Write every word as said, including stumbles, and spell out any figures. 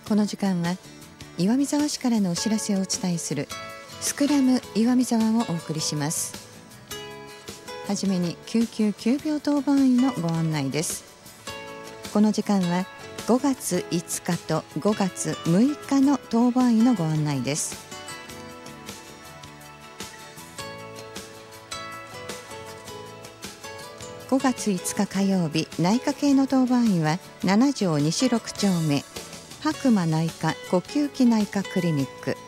この時間は岩見沢市からのお知らせをお伝えするスクラム岩見沢をお送りします。はじめに救急急病当番員のご案内です。この時間はごがついつかとごがつむいかの当番員のご案内です。ごがついつか火曜日、内科系の当番員はなな条西ろく丁目白馬内科呼吸器内科クリニック。